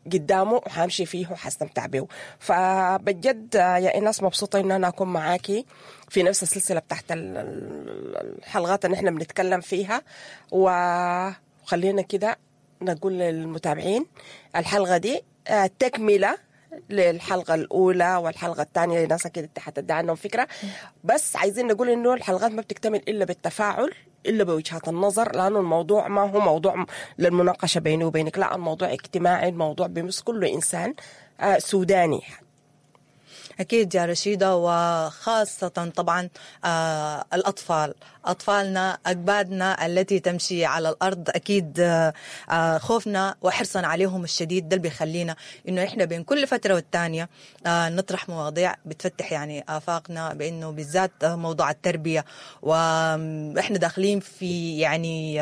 قدامه وحامشي فيه وحستمتع به. فبجد يا إيناس مبسوطة إن أنا أكون معاكي في نفس السلسلة بتاعت الحلقات اللي احنا بنتكلم فيها. وخلينا كده نقول للمتابعين الحلقة دي تكملة للحلقة الأولى والحلقة الثانية. ناس أكيد حتدي عنهم فكرة، بس عايزين نقول إنه الحلقات ما بتكتمل إلا بالتفاعل، إلا بوجهات النظر، لأنه الموضوع ما هو موضوع للمناقشة بيني وبينك، لا الموضوع اجتماعي، الموضوع بيمس كل إنسان سوداني. أكيد يا رشيدة، وخاصة طبعا الأطفال، أطفالنا أجبادنا التي تمشي على الأرض، أكيد خوفنا وحرصنا عليهم الشديد ده اللي بيخلينا إنه إحنا بين كل فترة والتانية نطرح مواضيع بتفتح يعني آفاقنا، بإنه بالذات موضوع التربية، وإحنا داخلين في يعني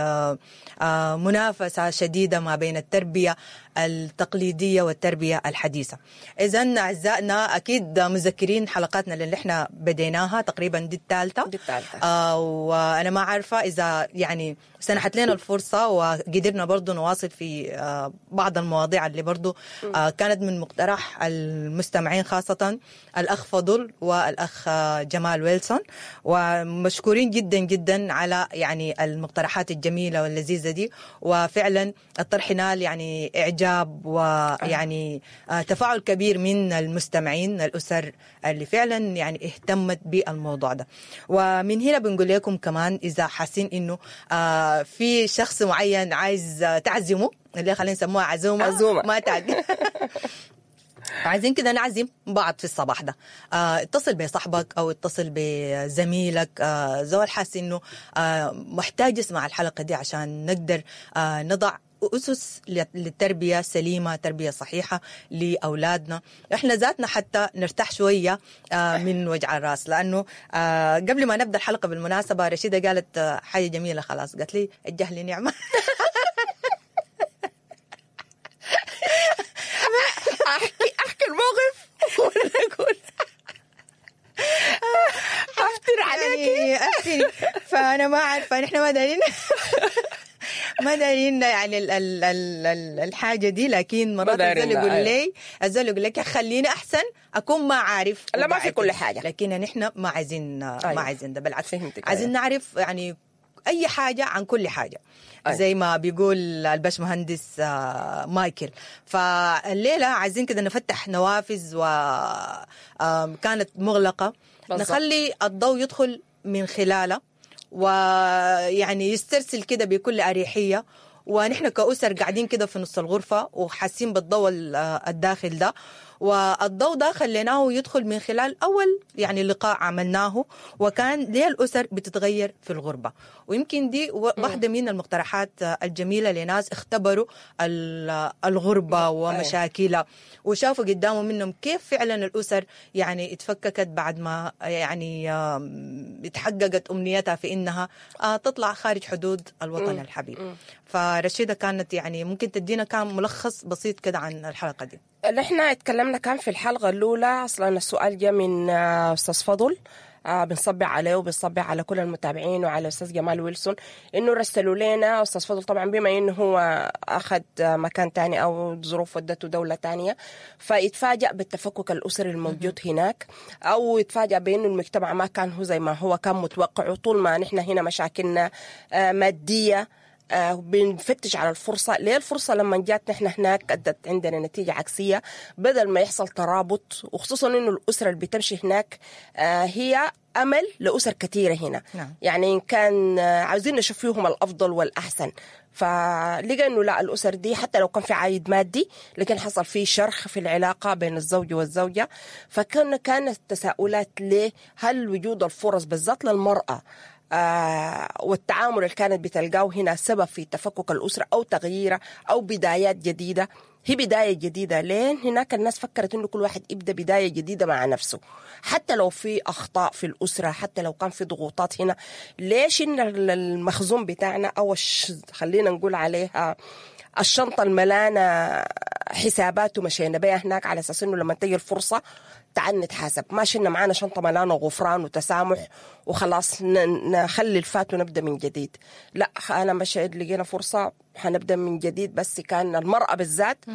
منافسة شديدة ما بين التربية التقليدية والتربية الحديثة. إذن أعزائنا أكيد مذكرين حلقاتنا اللي احنا بديناها، تقريبا دي الثالثة، وأنا ما عارفة إذا يعني سنحت لنا الفرصة وقدرنا برضو نواصل في بعض المواضيع اللي برضو كانت من مقترح المستمعين، خاصة الأخ فضل والأخ جمال ويلسون، ومشكورين جدا جدا على يعني المقترحات الجميلة واللذيذة دي. وفعلا الطرح نال يعني إعجاب ويعني تفاعل كبير من المستمعين الأسر اللي فعلا يعني اهتمت بالموضوع ده. ومن هنا بنقول لكم كمان إذا حاسين إنه في شخص معين عايز تعزمه، اللي خلينا نسموها عزومة ما تعد عايزين كده نعزم بعض في الصباح ده، اتصل بصاحبك أو اتصل بزميلك، زول حاسس إنه محتاج يسمع الحلقة دي عشان نقدر نضع أسس للتربية سليمة، تربية صحيحة لأولادنا، إحنا ذاتنا حتى نرتاح شوية من وجع الرأس. لأنه قبل ما نبدأ الحلقة بالمناسبة رشيدة قالت حاجة جميلة، خلاص قالت لي الجهل نعمة. أحكي الموقف ولا أقول أفتر عليكي أفتري. فأنا ما عارفة، نحن ما دارين يعني الحاجة دي، لكن مرات الزول يقول لك خليني أحسن أكون ما عارف، لا ما في كل حاجة، لكن نحن ما عايزين ما عايزين ده، بالعكس عايزين نعرف يعني أي حاجة عن كل حاجة، زي ما بيقول الباشمهندس مايكل. فالليلة عايزين كده نفتح نوافذ وكانت مغلقة، نخلي الضوء يدخل من خلالها ويعني يسترسل كده بكل أريحية. ونحن كأسر قاعدين كده في نص الغرفة وحاسين بالضوء الداخل ده، والضوء ده خليناه يدخل من خلال أول يعني لقاء عملناه، وكان ليه الأسر بتتغير في الغربة. ويمكن دي واحدة من المقترحات الجميلة لناس اختبروا الغربة ومشاكلها، وشافوا قدامه منهم كيف فعلا الأسر يعني اتفككت بعد ما يعني اتحققت أمنيتها في إنها تطلع خارج حدود الوطن الحبيب. فرشيدة كانت يعني ممكن تدينا كان ملخص بسيط كده عن الحلقة دي. اللي احنا اتكلمنا كان في الحلقة الأولى، أصلا السؤال جاء من أستاذ فضل، بنصبع عليه وبنصبع على كل المتابعين وعلى أستاذ جمال ويلسون إنه رسلوا لنا. أستاذ فضل طبعا بما إنه هو أخذ مكان تاني أو ظروف ودته دولة تانية، فيتفاجأ بالتفكك الأسري الموجود هناك، أو يتفاجأ بأنه المجتمع ما كان هو زي ما هو كان متوقع. طول ما نحن هنا مشاكلنا مادية، بنفتش على الفرصة. ليه الفرصة لما جات نحن هناك أدت عندنا نتيجة عكسية، بدل ما يحصل ترابط، وخصوصا إنه الأسرة اللي بتمشي هناك هي أمل لأسر كثيرة هنا. يعني إن كان عاوزين نشوف فيهم الأفضل والأحسن، فلقى إنه لا، الأسر دي حتى لو كان في عائد مادي لكن حصل فيه شرخ في العلاقة بين الزوج والزوجة. كانت تساؤلات ليه، هل وجود الفرص بالذات للمرأة والتعامل اللي كانت بتلقاه هنا سبب في تفكك الأسرة أو تغييره أو بدايات جديدة؟ هي بداية جديدة. لين هناك الناس فكرت إنه كل واحد يبدأ بداية جديدة مع نفسه، حتى لو في أخطاء في الأسرة، حتى لو كان في ضغوطات هنا. ليش إن المخزون بتاعنا أو خلينا نقول عليها الشنطة الملانة حسابات ومشينا بيها هناك على أساس إنه لما تيجي الفرصة تعال نتحاسب، ما شلنا معانا شنطة ملانة غفران وتسامح وخلاص نخلي الفات ونبدأ من جديد. لا، أنا مش لقينا فرصة حنبدأ من جديد، بس كان المرأة بالذات